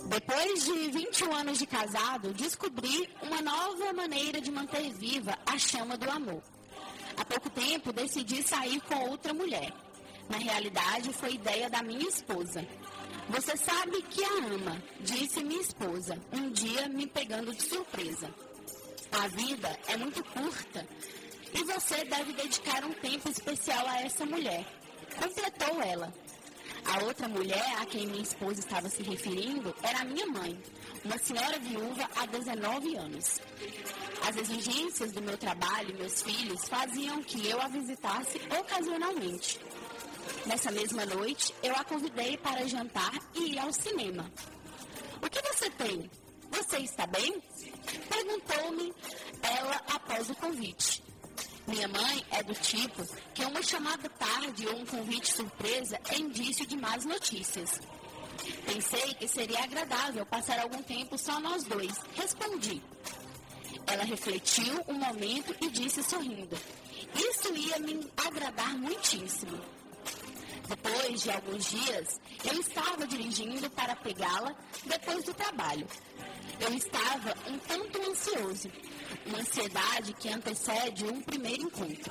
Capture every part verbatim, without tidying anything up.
Depois de vinte e um anos de casado, descobri uma nova maneira de manter viva a chama do amor. Há pouco tempo, decidi sair com outra mulher. Na realidade, foi ideia da minha esposa. Você sabe que a ama, disse minha esposa, um dia me pegando de surpresa. A vida é muito curta e você deve dedicar um tempo especial a essa mulher. Completou ela. A outra mulher a quem minha esposa estava se referindo era a minha mãe, uma senhora viúva há dezenove anos. As exigências do meu trabalho e meus filhos faziam que eu a visitasse ocasionalmente. Nessa mesma noite, eu a convidei para jantar e ir ao cinema. O que você tem? Você está bem? Perguntou-me ela após o convite. Minha mãe é do tipo que uma chamada tarde ou um convite surpresa é indício de más notícias. Pensei que seria agradável passar algum tempo só nós dois. Respondi. Ela refletiu um momento e disse sorrindo. Isso ia me agradar muitíssimo. Depois de alguns dias, eu estava dirigindo para pegá-la depois do trabalho. Eu estava um tanto ansioso, uma ansiedade que antecede um primeiro encontro.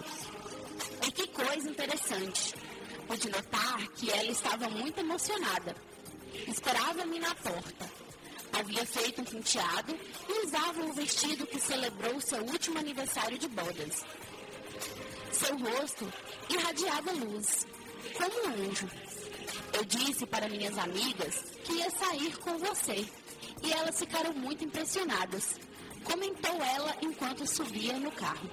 E que coisa interessante, pude notar que ela estava muito emocionada. Esperava-me na porta. Havia feito um penteado e usava o vestido que celebrou seu último aniversário de bodas. Seu rosto irradiava luz, como um anjo. Eu disse para minhas amigas que ia sair com você. E elas ficaram muito impressionadas, comentou ela enquanto subia no carro.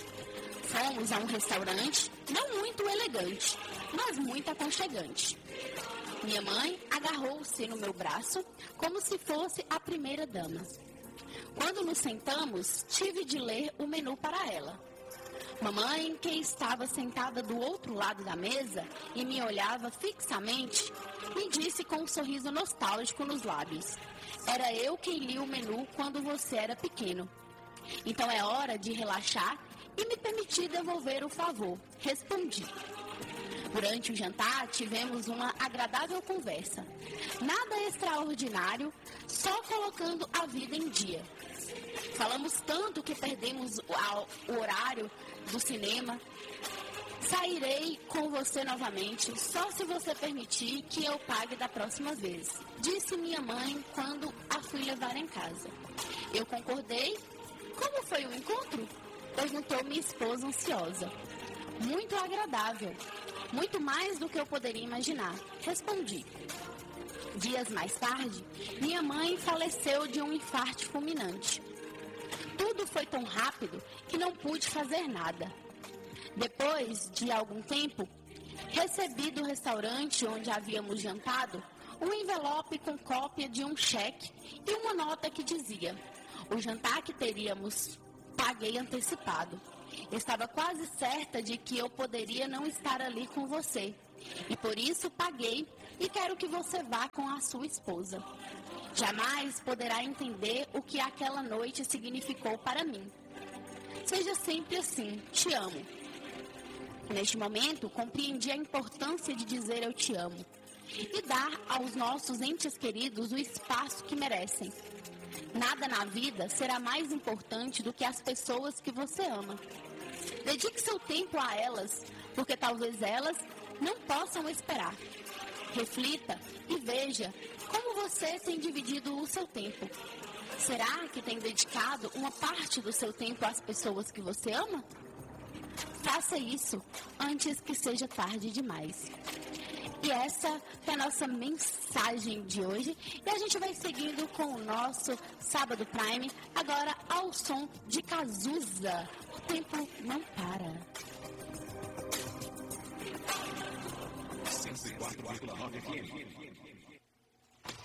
Fomos a um restaurante, não muito elegante, mas muito aconchegante. Minha mãe agarrou-se no meu braço como se fosse a primeira dama. Quando nos sentamos, tive de ler o menu para ela. Mamãe, que estava sentada do outro lado da mesa e me olhava fixamente, me disse com um sorriso nostálgico nos lábios. Era eu quem li o menu quando você era pequeno. Então é hora de relaxar e me permitir devolver o favor. Respondi. Durante o jantar, tivemos uma agradável conversa. Nada extraordinário, só colocando a vida em dia. Falamos tanto que perdemos o horário do cinema. Sairei com você novamente, só se você permitir que eu pague da próxima vez, disse minha mãe quando a fui levar em casa. Eu concordei. Como foi o encontro? Perguntou minha esposa ansiosa. Muito agradável, muito mais do que eu poderia imaginar, respondi. Dias mais tarde, minha mãe faleceu de um infarto fulminante. Tudo foi tão rápido que não pude fazer nada. Depois de algum tempo, recebi do restaurante onde havíamos jantado um envelope com cópia de um cheque e uma nota que dizia: o jantar que teríamos paguei antecipado. Estava quase certa de que eu poderia não estar ali com você e por isso paguei e quero que você vá com a sua esposa. Jamais poderá entender o que aquela noite significou para mim. Seja sempre assim, te amo. Neste momento, compreendi a importância de dizer eu te amo e dar aos nossos entes queridos o espaço que merecem. Nada na vida será mais importante do que as pessoas que você ama. Dedique seu tempo a elas, porque talvez elas não possam esperar. Reflita e veja como você tem dividido o seu tempo. Será que tem dedicado uma parte do seu tempo às pessoas que você ama? Faça isso antes que seja tarde demais. E essa é a nossa mensagem de hoje. E a gente vai seguindo com o nosso Sábado Prime, agora ao som de Cazuza. O tempo não para. cento e quatro vírgula nove F M